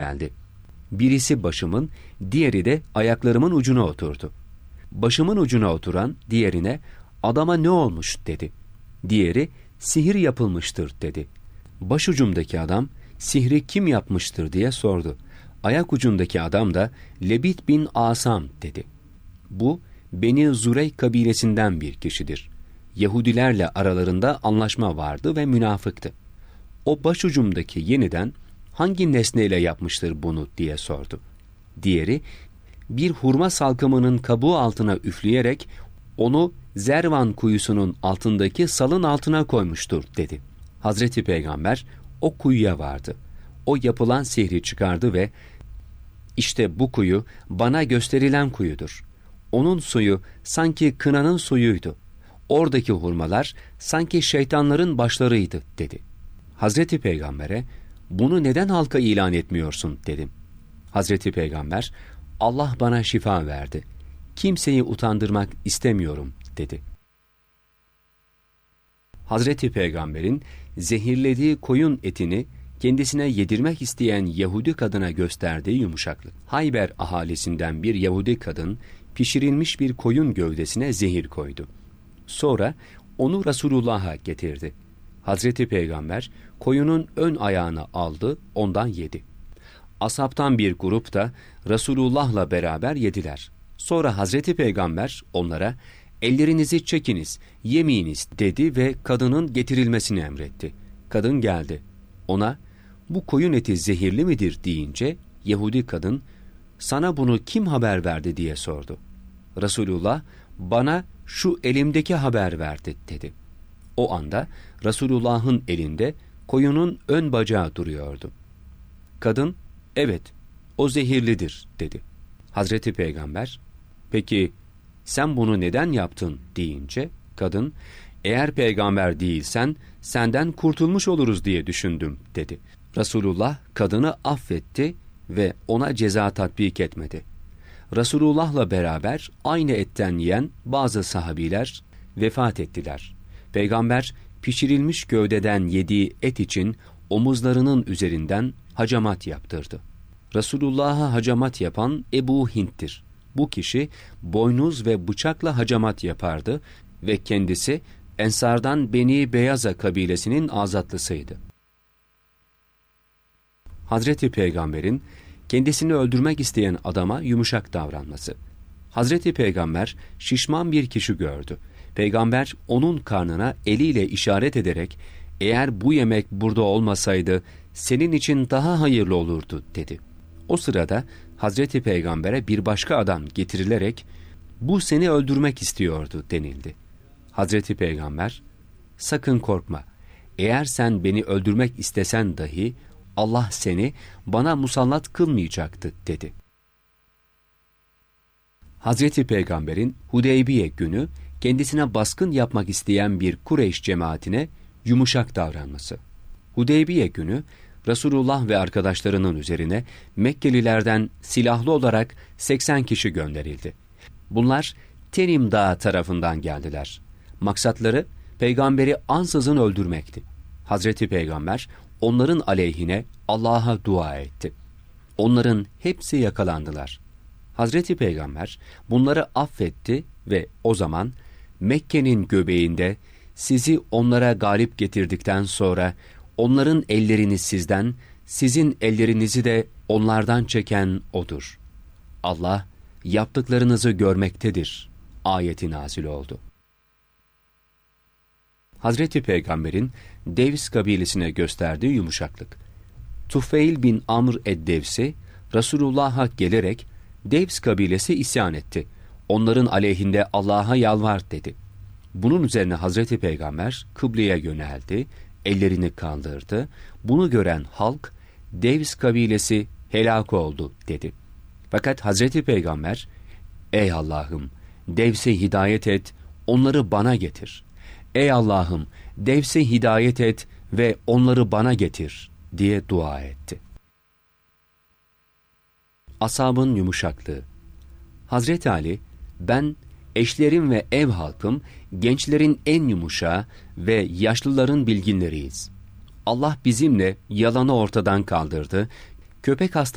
geldi. Birisi başımın, diğeri de ayaklarımın ucuna oturdu. Başımın ucuna oturan diğerine, adama ne olmuş dedi. Diğeri, sihir yapılmıştır dedi. Başucumdaki adam, sihri kim yapmıştır diye sordu. Ayak ucundaki adam da, Lebit bin Asam dedi. Bu, Beni Zurey kabilesinden bir kişidir. Yahudilerle aralarında anlaşma vardı ve münafıktı. O başucumdaki yeniden, hangi nesneyle yapmıştır bunu diye sordu. Diğeri, bir hurma salkımının kabuğu altına üfleyerek, onu Zervan kuyusunun altındaki salın altına koymuştur dedi. Hazreti Peygamber o kuyuya vardı. O yapılan sihri çıkardı ve işte bu kuyu bana gösterilen kuyudur. Onun suyu sanki kınanın suyuydu. Oradaki hurmalar sanki şeytanların başlarıydı dedi. Hazreti Peygamber'e bunu neden halka ilan etmiyorsun dedim. Hazreti Peygamber, Allah bana şifa verdi. Kimseyi utandırmak istemiyorum dedi. Hazreti Peygamber'in zehirlediği koyun etini kendisine yedirmek isteyen Yahudi kadına gösterdiği yumuşaklık. Hayber ahalisinden bir Yahudi kadın pişirilmiş bir koyun gövdesine zehir koydu. Sonra onu Resulullah'a getirdi. Hazreti Peygamber koyunun ön ayağını aldı, ondan yedi. Ashabtan bir grup da Resulullah'la beraber yediler. Sonra Hazreti Peygamber onlara, ellerinizi çekiniz, yemeyiniz dedi ve kadının getirilmesini emretti. Kadın geldi. Ona, bu koyun eti zehirli midir deyince, Yahudi kadın, sana bunu kim haber verdi diye sordu. Resulullah, bana şu elimdeki haber verdi dedi. O anda Resulullah'ın elinde koyunun ön bacağı duruyordu. Kadın, evet, o zehirlidir dedi. Hazreti Peygamber, peki sen bunu neden yaptın deyince, kadın, eğer peygamber değilsen senden kurtulmuş oluruz diye düşündüm dedi. Resulullah kadını affetti ve ona ceza tatbik etmedi. Resulullah'la beraber aynı etten yiyen bazı sahabiler vefat ettiler. Peygamber pişirilmiş gövdeden yediği et için omuzlarının üzerinden hacamat yaptırdı. Resulullah'a hacamat yapan Ebu Hint'tir. Bu kişi boynuz ve bıçakla hacamat yapardı ve kendisi Ensardan Beni Beyaza kabilesinin azatlısıydı. Hazreti Peygamber'in kendisini öldürmek isteyen adama yumuşak davranması. Hazreti Peygamber şişman bir kişi gördü. Peygamber onun karnına eliyle işaret ederek, eğer bu yemek burada olmasaydı senin için daha hayırlı olurdu dedi. O sırada Hazreti Peygamber'e bir başka adam getirilerek, bu seni öldürmek istiyordu denildi. Hazreti Peygamber, sakın korkma, eğer sen beni öldürmek istesen dahi Allah seni bana musallat kılmayacaktı dedi. Hazreti Peygamber'in Hudeybiye günü kendisine baskın yapmak isteyen bir Kureyş cemaatine yumuşak davranması. Hudeybiye günü Resulullah ve arkadaşlarının üzerine Mekkelilerden silahlı olarak 80 kişi gönderildi. Bunlar Tenim Dağı tarafından geldiler. Maksatları peygamberi ansızın öldürmekti. Hazreti Peygamber onların aleyhine Allah'a dua etti. Onların hepsi yakalandılar. Hazreti Peygamber bunları affetti ve o zaman Mekke'nin göbeğinde sizi onlara galip getirdikten sonra onların ellerini sizden, sizin ellerinizi de onlardan çeken O'dur. Allah yaptıklarınızı görmektedir. Ayeti nazil oldu. Hazreti Peygamber'in Devs kabilesine gösterdiği yumuşaklık. Tufeil bin Amr ed-Devsi, Resulullah'a gelerek, Devs kabilesi isyan etti. Onların aleyhinde Allah'a yalvar dedi. Bunun üzerine Hazreti Peygamber kıbleye yöneldi, ellerini kaldırdı. Bunu gören halk, Devs kabilesi helak oldu dedi. Fakat Hazreti Peygamber, ey Allah'ım, Devs'e hidayet et, onları bana getir. Ey Allah'ım, Devs'e hidayet et ve onları bana getir diye dua etti. Ashabın yumuşaklığı. Hazreti Ali, ben eşlerim ve ev halkım gençlerin en yumuşağı ve yaşlıların bilginleriyiz. Allah bizimle yalanı ortadan kaldırdı, köpek